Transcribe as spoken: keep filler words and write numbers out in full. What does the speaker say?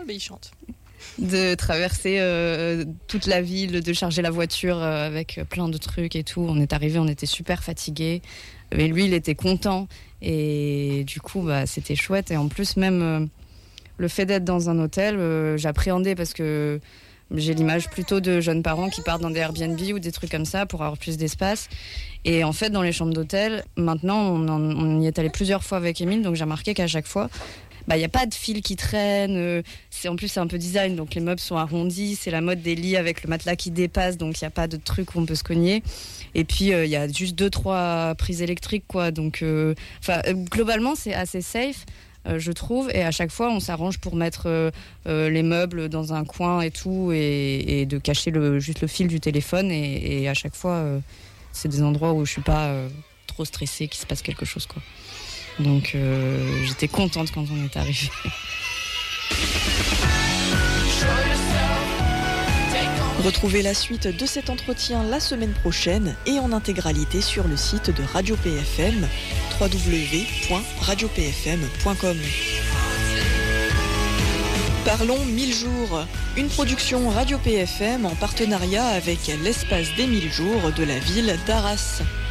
mais il chante. De traverser euh, toute la ville, de charger la voiture euh, avec plein de trucs et tout. On est arrivé, on était super fatigués. Mais lui, il était content. Et du coup, bah, c'était chouette. Et en plus, même euh, le fait d'être dans un hôtel, euh, j'appréhendais parce que j'ai l'image plutôt de jeunes parents qui partent dans des Airbnb ou des trucs comme ça pour avoir plus d'espace. Et en fait, dans les chambres d'hôtel, maintenant, on, en, on y est allé plusieurs fois avec Émile. Donc j'ai remarqué qu'à chaque fois, bah, y a pas de fil qui traîne. Euh, c'est, en plus, c'est un peu design, donc les meubles sont arrondis. C'est la mode des lits avec le matelas qui dépasse, donc il n'y a pas de truc où on peut se cogner. Et puis, il euh, y a juste deux, trois prises électriques, quoi. Donc, euh, euh, globalement, c'est assez safe, euh, je trouve. Et à chaque fois, on s'arrange pour mettre euh, euh, les meubles dans un coin et tout, et, et de cacher le, juste le fil du téléphone. Et, et à chaque fois, euh, c'est des endroits où je suis pas euh, trop stressée qu'il se passe quelque chose, quoi. Donc euh, j'étais contente quand on est arrivé. Retrouvez la suite de cet entretien la semaine prochaine et en intégralité sur le site de Radio P F M, w w w point radio p f m point com. Parlons mille jours, une production Radio P F M en partenariat avec l'espace des mille jours de la ville d'Arras.